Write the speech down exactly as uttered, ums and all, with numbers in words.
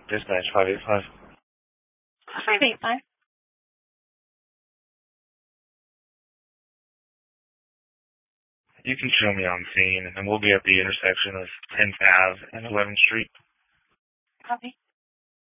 Dispatch five eight five. five eight five. You can show me on scene, and we'll be at the intersection of tenth Avenue and eleventh Street. Copy.